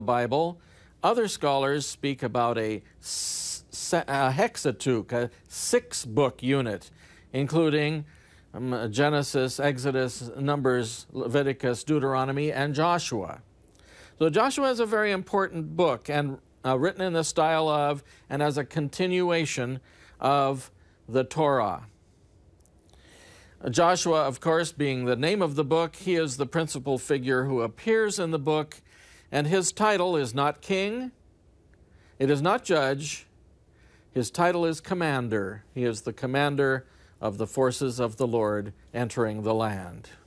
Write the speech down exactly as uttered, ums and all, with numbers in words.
Bible. Other scholars speak about a, a hexateuch, a six-book unit, including um, Genesis, Exodus, Numbers, Leviticus, Deuteronomy, and Joshua. So Joshua is a very important book and uh, written in the style of and as a continuation of the Torah. Joshua, of course, being the name of the book, he is the principal figure who appears in the book, and his title is not king, it is not judge, his title is commander. He is the commander of the forces of the Lord entering the land.